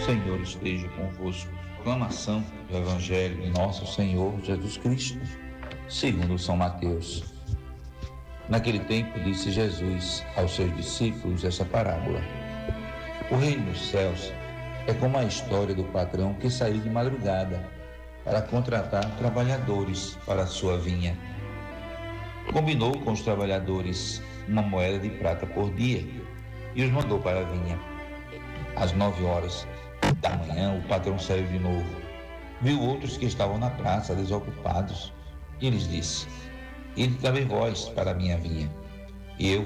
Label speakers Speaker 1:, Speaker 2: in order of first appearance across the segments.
Speaker 1: Senhor esteja convosco. Proclamação do Evangelho de nosso Senhor Jesus Cristo, segundo São Mateus. Naquele tempo disse Jesus aos seus discípulos essa parábola: o reino dos céus é como a história do patrão que saiu de madrugada para contratar trabalhadores para a sua vinha. Combinou com os trabalhadores uma moeda de prata por dia e os mandou para a vinha. Às 9 horas da manhã, o patrão saiu de novo. Viu outros que estavam na praça, desocupados, e lhes disse: ide também vós para a minha vinha, e eu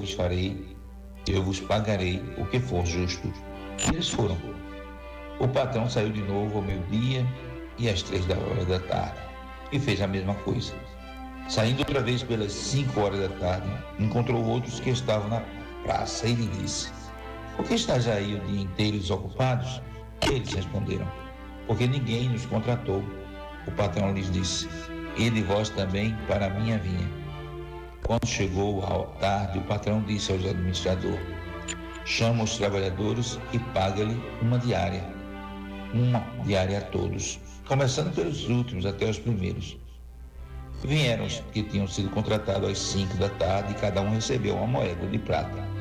Speaker 1: vos pagarei o que for justo. E eles foram. O patrão saiu de novo ao meio-dia e às 3 da tarde, e fez a mesma coisa. Saindo outra vez pelas 5 horas da tarde, encontrou outros que estavam na praça e lhe disse: por que estáis aí o dia inteiro desocupados? Eles responderam: porque ninguém nos contratou. O patrão lhes disse: ide vós também para a minha vinha. Quando chegou a tarde, o patrão disse ao administrador: chama os trabalhadores e paga-lhe uma diária a todos, começando pelos últimos até os primeiros. Vieram os que tinham sido contratados às 5 da tarde e cada um recebeu uma moeda de prata.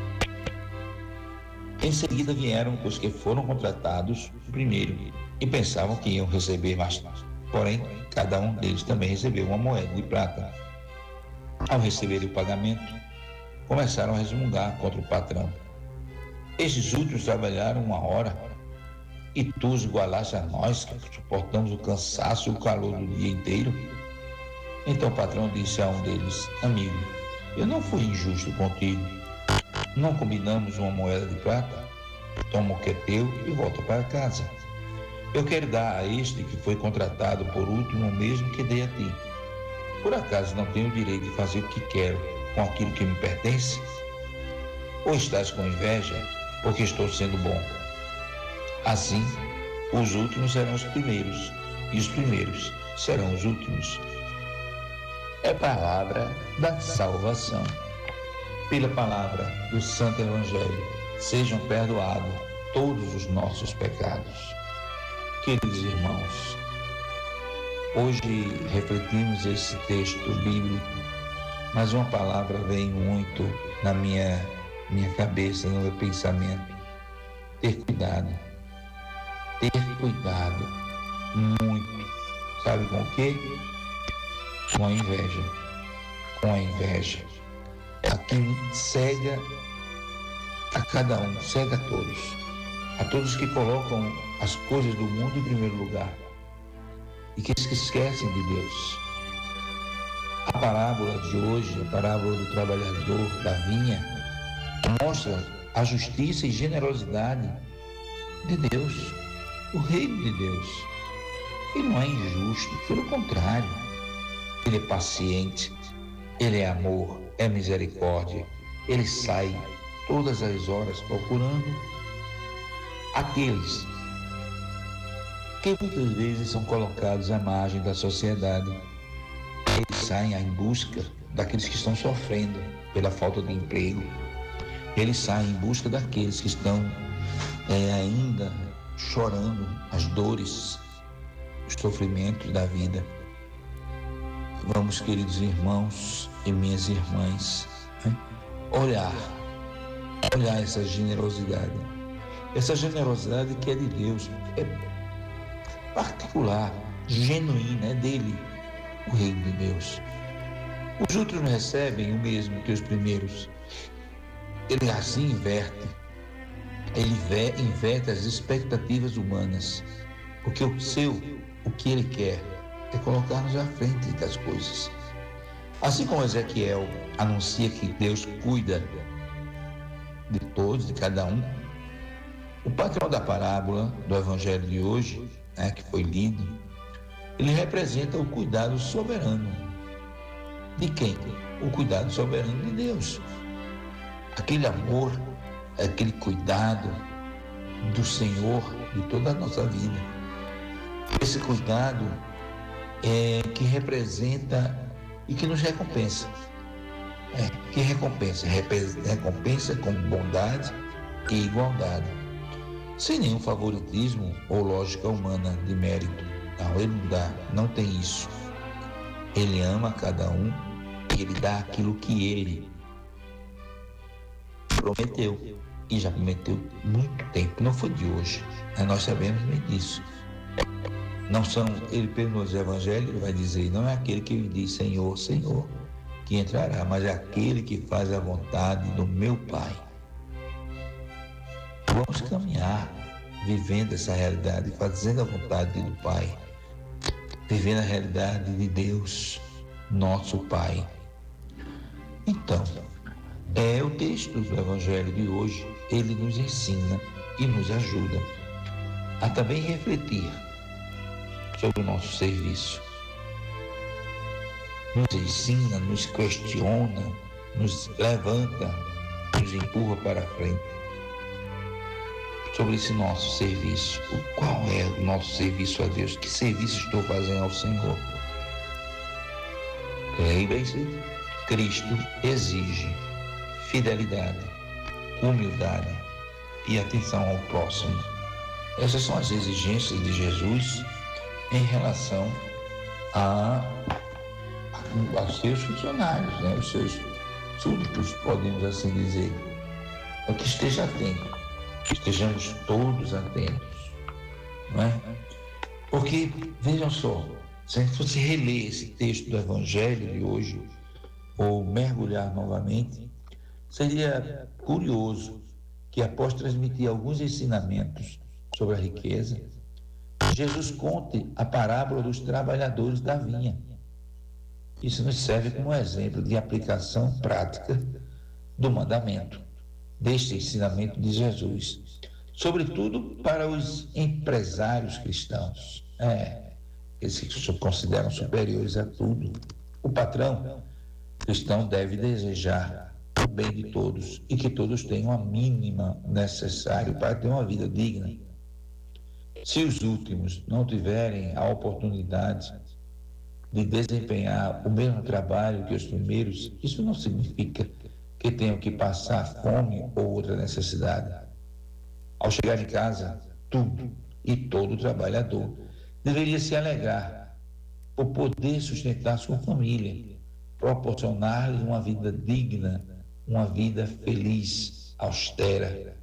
Speaker 1: Em seguida vieram os que foram contratados primeiro e pensavam que iam receber mais. Porém, cada um deles também recebeu uma moeda de prata. Ao receberem o pagamento, começaram a resmungar contra o patrão. Estes últimos trabalharam 1 hora e tu os igualaste a nós, que suportamos o cansaço e o calor do dia inteiro. Então o patrão disse a um deles: amigo, eu não fui injusto contigo. Não combinamos uma moeda de prata? Toma o que é teu e volta para casa. Eu quero dar a este que foi contratado por último o mesmo que dei a ti. Por acaso não tenho o direito de fazer o que quero com aquilo que me pertence? Ou estás com inveja porque estou sendo bom? Assim, os últimos serão os primeiros e os primeiros serão os últimos. É palavra da salvação. Pela palavra do Santo Evangelho, sejam perdoados todos os nossos pecados. Queridos irmãos, hoje refletimos esse texto bíblico, mas uma palavra vem muito na minha cabeça, no meu pensamento: ter cuidado. Ter cuidado, muito. Sabe com o quê? Com a inveja. Com a inveja. Aquilo cega a cada um, cega a todos que colocam as coisas do mundo em primeiro lugar e que se esquecem de Deus. A parábola de hoje, a parábola do trabalhador da vinha, mostra a justiça e generosidade de Deus, o reino de Deus. Ele não é injusto, pelo contrário, ele é paciente, ele é amor, é misericórdia. Ele sai todas as horas procurando aqueles que muitas vezes são colocados à margem da sociedade. Eles saem em busca daqueles que estão sofrendo pela falta de emprego. Eles saem em busca daqueles que estão ainda chorando as dores, os sofrimentos da vida. Vamos, queridos irmãos e minhas irmãs, olhar essa generosidade que é de Deus, é particular, genuína, é dele, o reino de Deus. Os outros não recebem o mesmo que os primeiros. Ele assim inverte as expectativas humanas, porque o que ele quer é colocar-nos à frente das coisas. Assim como Ezequiel anuncia que Deus cuida de todos, de cada um, o patrão da parábola do Evangelho de hoje, que foi lido, ele representa o cuidado soberano. De quem? O cuidado soberano de Deus. Aquele amor, aquele cuidado do Senhor de toda a nossa vida. Esse cuidado que representa e que nos recompensa. Recompensa com bondade e igualdade. sem nenhum favoritismo ou lógica humana de mérito. Não, ele não dá, não tem isso. Ele ama cada um e ele dá aquilo que ele prometeu. E já prometeu muito tempo, não foi de hoje. Nós sabemos bem disso. Não são, ele nos evangelhos, ele vai dizer, não é aquele que lhe diz Senhor, Senhor, que entrará, mas é aquele que faz a vontade do meu Pai. Vamos caminhar vivendo essa realidade, fazendo a vontade do Pai, vivendo a realidade de Deus, nosso Pai. Então, o texto do Evangelho de hoje, ele nos ensina e nos ajuda a também refletir sobre o nosso serviço. Nos ensina, nos questiona, nos levanta, nos empurra para a frente sobre esse nosso serviço. Qual é o nosso serviço a Deus? Que serviço estou fazendo ao Senhor? Lembre-se, Cristo exige fidelidade, humildade e atenção ao próximo. Essas são as exigências de Jesus em relação aos seus funcionários, os seus súditos, podemos assim dizer. Que esteja atento, que estejamos todos atentos, não é? Porque, vejam só, se a gente fosse reler esse texto do Evangelho de hoje, ou mergulhar novamente, seria curioso que, após transmitir alguns ensinamentos sobre a riqueza, Jesus conte a parábola dos trabalhadores da vinha. Isso nos serve como exemplo de aplicação prática do mandamento, deste ensinamento de Jesus, sobretudo para os empresários cristãos, esses que se consideram superiores a tudo. O patrão cristão deve desejar o bem de todos e que todos tenham a mínima necessário para ter uma vida digna. Se os últimos não tiverem a oportunidade de desempenhar o mesmo trabalho que os primeiros, isso não significa que tenham que passar fome ou outra necessidade. Ao chegar em casa, tudo e todo trabalhador deveria se alegrar por poder sustentar sua família, proporcionar-lhes uma vida digna, uma vida feliz, austera.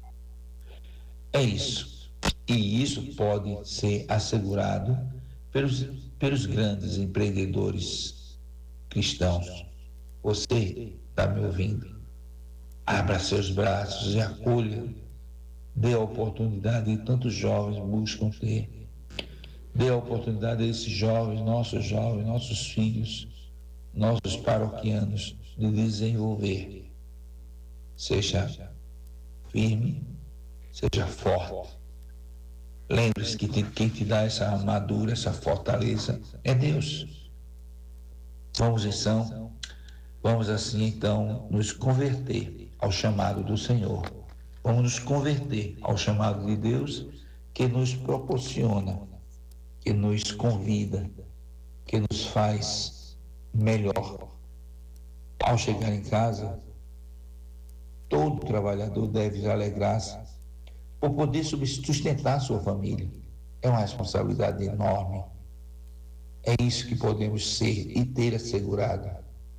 Speaker 1: É isso. E isso pode ser assegurado pelos grandes empreendedores cristãos. Você está me ouvindo? Abra seus braços e acolha. Dê a oportunidade que tantos jovens buscam ter. Dê a oportunidade a esses jovens, nossos filhos, nossos paroquianos, de desenvolver. Seja firme, seja forte. Lembre-se que quem te dá essa armadura, essa fortaleza, é Deus. Vamos assim então nos converter ao chamado do Senhor. Vamos nos converter ao chamado de Deus, que nos proporciona, que nos convida, que nos faz melhor. Ao chegar em casa, todo trabalhador deve alegrar-se por poder sustentar sua família. É uma responsabilidade enorme. É isso que podemos ser e ter assegurado.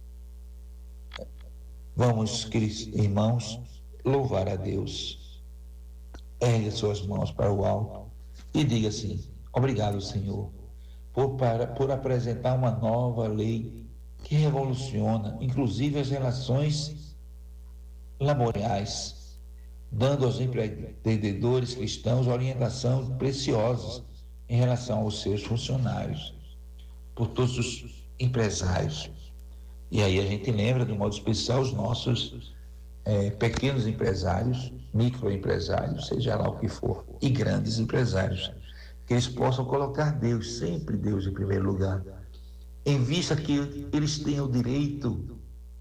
Speaker 1: Vamos, irmãos, louvar a Deus. Ergue suas mãos para o alto e diga assim: obrigado, Senhor, por apresentar uma nova lei que revoluciona, inclusive, as relações laborais, dando aos empreendedores cristãos orientação preciosa em relação aos seus funcionários, por todos os empresários. E aí a gente lembra, de modo especial, os nossos pequenos empresários, microempresários, seja lá o que for, e grandes empresários, que eles possam colocar Deus, sempre Deus em primeiro lugar, em vista que eles tenham direito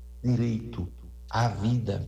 Speaker 1: à vida.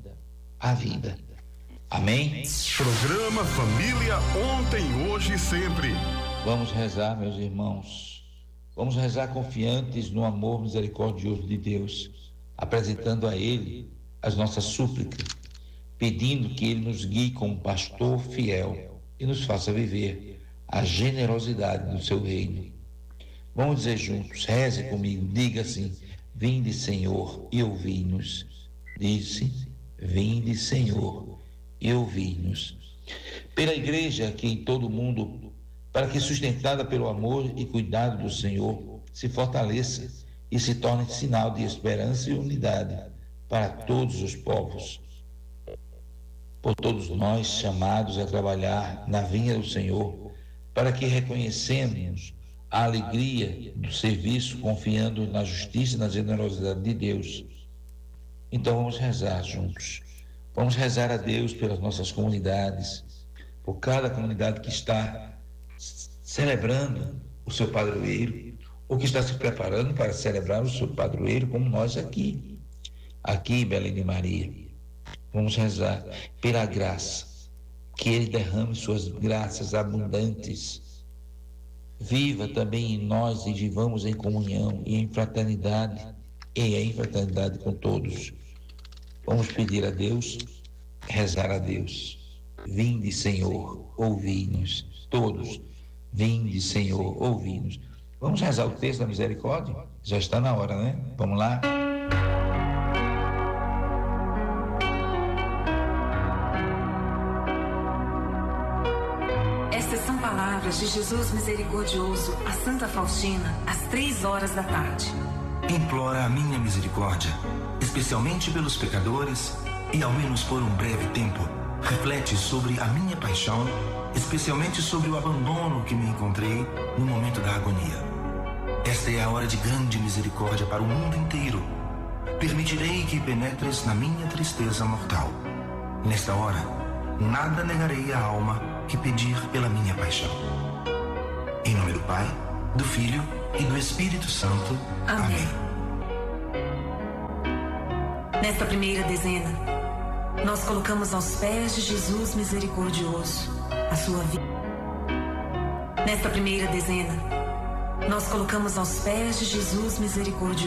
Speaker 1: Amém?
Speaker 2: Programa Família Ontem, Hoje e Sempre.
Speaker 1: Vamos rezar, meus irmãos. Vamos rezar confiantes no amor misericordioso de Deus, apresentando a Ele as nossas súplicas, pedindo que Ele nos guie como pastor fiel, e nos faça viver a generosidade do seu reino. Vamos dizer juntos, reze comigo, diga assim: vinde, Senhor, e ouvi-nos. Disse: vinde, Senhor, e ouvi-nos. Pela igreja aqui em todo o mundo, para que, sustentada pelo amor e cuidado do Senhor, se fortaleça e se torne sinal de esperança e unidade para todos os povos. Por todos nós chamados a trabalhar na vinha do Senhor, para que reconhecemos a alegria do serviço, confiando na justiça e na generosidade de Deus. Então vamos rezar juntos. Vamos rezar a Deus pelas nossas comunidades, por cada comunidade que está celebrando o seu padroeiro, ou que está se preparando para celebrar o seu padroeiro, como nós aqui em Belém de Maria. Vamos rezar pela graça, que Ele derrame suas graças abundantes. Viva também em nós e vivamos em comunhão e em fraternidade com todos. Vamos pedir a Deus, rezar a Deus. Vinde, Senhor, ouvi-nos. Todos, vinde, Senhor, ouvi-nos. Vamos rezar o texto da misericórdia? Já está na hora, né? Vamos lá?
Speaker 3: Estas são palavras de Jesus misericordioso a Santa Faustina, às 3h da tarde.
Speaker 4: Implora a minha misericórdia, especialmente pelos pecadores, e ao menos por um breve tempo, reflete sobre a minha paixão, especialmente sobre o abandono que me encontrei no momento da agonia. Esta é a hora de grande misericórdia para o mundo inteiro. Permitirei que penetres na minha tristeza mortal. Nesta hora, nada negarei à alma que pedir pela minha paixão. Em nome do Pai, do Filho e do Espírito Santo. Amém.
Speaker 3: Nesta primeira dezena, nós colocamos aos pés de Jesus misericordioso a sua vida. Nesta primeira dezena, nós colocamos aos pés de Jesus misericordioso